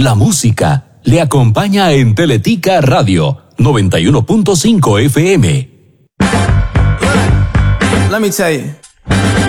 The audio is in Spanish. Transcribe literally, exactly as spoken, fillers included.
La música le acompaña en Teletica Radio noventa y uno punto cinco F M. Let me tell you.